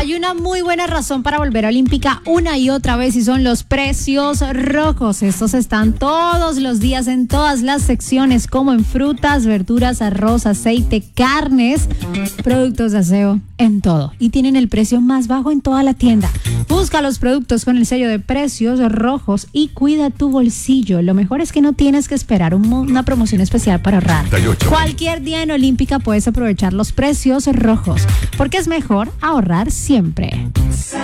Hay una muy buena razón para volver a Olímpica una y otra vez y son los precios rojos. Estos están todos los días en todas las secciones, como en frutas, verduras, arroz, aceite, carnes, productos de aseo, en todo. Y tienen el precio más bajo en toda la tienda. Busca los productos con el sello de precios rojos y cuida tu bolsillo. Lo mejor es que no tienes que esperar una promoción especial para ahorrar. 38. Cualquier día en Olímpica puedes aprovechar los precios rojos, porque es mejor ahorrar siempre.